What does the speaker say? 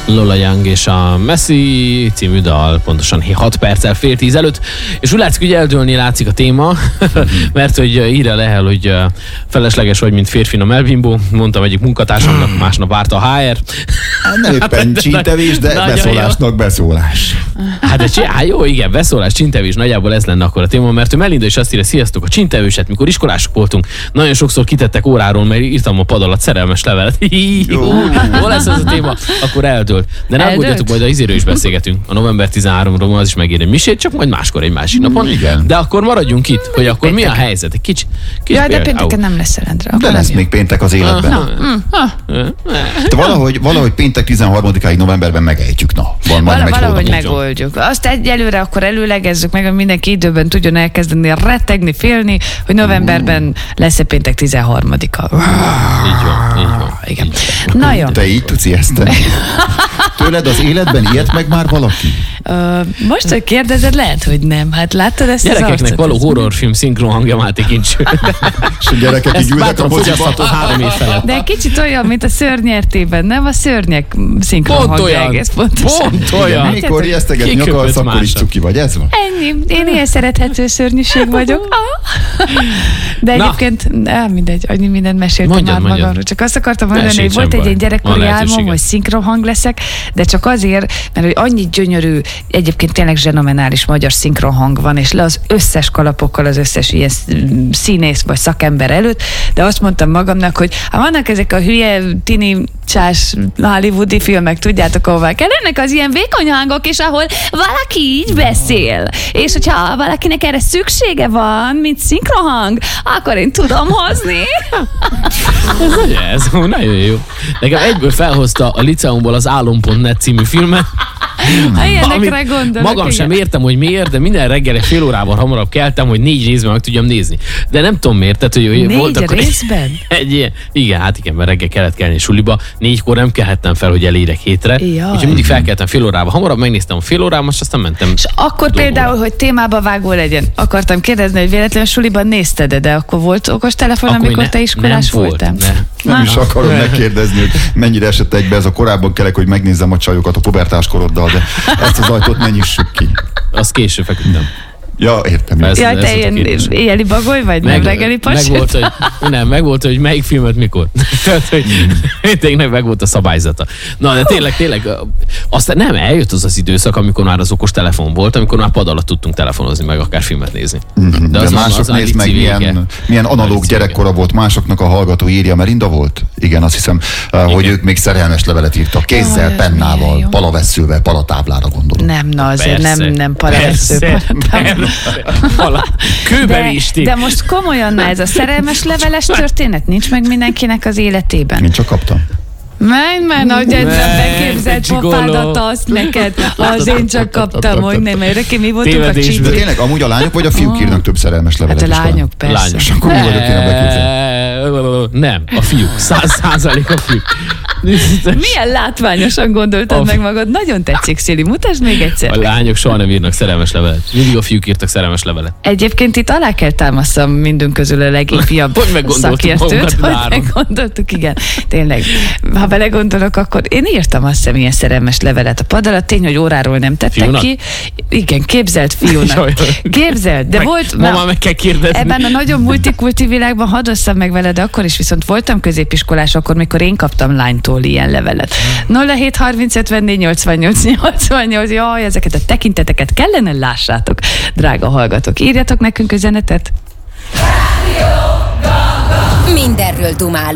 Lola Young és a Messi című dal, pontosan 6 perccel 9:30 előtt, és úgy látszik, hogy eldőlni látszik a téma, mert hogy írja Lehel, hogy felesleges vagy, mint férfi a melbimbó, mondtam egyik munkatársamnak, másnap várta a HR. Nem éppen csintevés, de beszólásnak beszólás. Jó, igen, beszólás, csintevés, nagyjából ez lenne akkor a téma, mert ő Melinda is azt írja, sziasztok, a csintevőset, mikor iskolások voltunk, nagyon sokszor kitettek óráról, mert írtam a pad alatt szerelmes levelet. Hol lesz ez a téma? Akkor eldőlt. De ne aggódjatok, majd a izéről is beszélgetünk. A november 13-ról az is megírni misét, csak majd máskor egy másik napon. Igen. De akkor maradjunk itt, hogy akkor mi a helyzet? Egy kicsi de pénteken nem lesz Endre. De lesz még péntek az életben. De valahogy péntek 13-áig novemberben megejtjük. Valahogy megoldjuk. Azt egyelőre akkor előlegezzük meg, hogy mindenki időben tudjon elkezdeni rettegni, félni, hogy novemberben lesz péntek 13-a. Így van. Igen. Na jó. Te így tudsz ijeszteni? Tőled az életben ilyet meg már valaki? Most, hogy kérdezed, lehet, hogy nem. Hát láttad ezt az gyerekeknek arcot? való horrorfilm szinkron hangja Máté Kincső. És a gyerekek így ülnek a moziba. 3 év felett. De kicsit olyan, mint a Szörnyertében, nem? A szörnyek szinkron hangja egész pontosan. Pont olyan. Mikor ijesztegetni akarsz, akkor is cuki vagy, ez van? Ennyi. Én ilyen szerethető szörnyűség vagyok. De egyébként, mindegy, annyi mindent meséltem már magamról. Csak azt akartam mondani, hogy volt egy ilyen gyerekkori álmom, hogy szinkron hang leszek, de csak azért, mert hogy annyi gyönyörű, egyébként tényleg zsenomenális magyar szinkron hang van, és le az összes kalapokkal, az összes ilyen színész vagy szakember előtt, de azt mondtam magamnak, hogy vannak ezek a hülye tini csás hollywoodi filmek, tudjátok, ahová kellenek az ilyen vékony hangok, és ahol valaki így beszél. És hogyha valakinek erre szüksége van, mint szinkronhang, akkor én tudom hozni. Ez nagyon jó. Nekem egyből felhozta a liceumból az Álom.net című filmet. Ilyenekre gondolok. Magam sem értem, hogy miért, de minden reggel egy fél órával hamarabb keltem, hogy 4 részben meg tudjam nézni. De nem tudom miért, tehát, hogy 4 volt akkor részben? Egy ilyen, igen, mert reggel kellett kelni suliba, 4-kor nem kelhettem fel, hogy elérek 7-re. Úgyhogy mindig felkeltem fél órával hamarabb, megnéztem a fél órában, és aztán mentem. És akkor például, hogy témába vágó legyen. Akartam kérdezni, hogy véletlenül suliban nézted, de akkor volt okos telefon, akkor amikor te iskolás voltál? Nem is akarom megkérdezni, hogy mennyire esett egybe ez a korábban kelek, hogy megnézzem a csajokat a pubertás koroddal, de ezt az ajtót ne nyissuk ki. Azt késő feküdtem. Ja, értem. Ja, te ilyen éjjeli bagoly vagy, nem reggeli pasét? Megvolt, hogy melyik filmet mikor. Tényleg megvolt a szabályzata. Na, de tényleg, aztán nem, eljött az időszak, amikor már az okos telefon volt, amikor már pad alatt tudtunk telefonozni, meg akár filmet nézni. De mások nézd meg, milyen analóg gyerekkora volt, másoknak a hallgató írja, Merinda volt? Igen, azt hiszem, hogy ők még szerelmes levelet írtak, kézzel, pennával, palavesszővel, palatáblára gondolom. Nem, na azért nem palavessző. De most komolyan, ez a szerelmes leveles történet nincs meg mindenkinek az életében. Én csak kaptam. Menj, hogy egy beképzelt popádat azt neked. Az én csak kaptam, hogy nem, mert mi voltunk a csípjük. De tényleg, amúgy a lányok vagy a fiúk írnak több szerelmes levelet? Hát a lányok, persze. És akkor mi vagyok én a beképzelt? Nem, a fiúk. 100% a fiúk. Milyen látványosan gondoltad meg magad. Nagyon tetszik, Szili. Mutasd még egyszer. A lányok soha nem írnak szerelmes levelet. Mindig a fiúk írtak szerelmes levelet. Egyébként itt alá kell támasztam mindünk közül a legifjabb szakértőt. Hogy meggondoltuk, igen. Tényleg. Ha belegondolok, akkor én írtam azt hiszem ilyen szerelmes levelet a pad alatt. Tény, hogy óráról nem tettek ki. Igen, képzelt fiúnak. Képzelt, de volt... Ma meg kell kérdezni. Ebben a nagyon multikulti világban hadd osszam meg veled, akkor is viszont voltam középiskolás, akkor, mikor én kaptam lánytól ilyen levelet. 07 30 54 88 88. Jaj, ezeket a tekinteteket kellene lássátok, drága hallgatók. Írjatok nekünk üzenetet. Mindenről dumálunk.